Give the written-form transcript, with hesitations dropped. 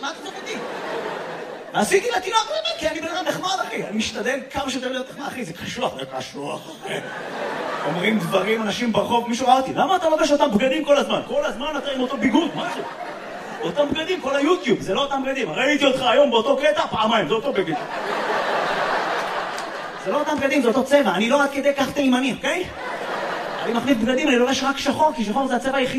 מה אתה צוחק אותי? עשיתי לתינוק, כי אני בן אדם נחמד, אחי. אני משתדל כמה שיותר להיות נחמד, אחי. זה קשוח, אחי. אומרים דברים, אנשים ברחוב, מישהו ראה אותי. למה אתה לובש אותם בגדים כל הזמן? כל הזמן אתה עם אותו ביגוד, מה זה? אותם בגדים, כל היוטיוב, זה לא אותם בגדים. ראיתי אותך היום באותו קטע, פעמיים, זה אותו בגד. זה לא אותם בגדים, זה אותו צבע. אני לא עד כדי כך תימני, אוקיי? אני מחליף בגדים, אני לובש רק שחור, כי שחור זה הצבע היחיד.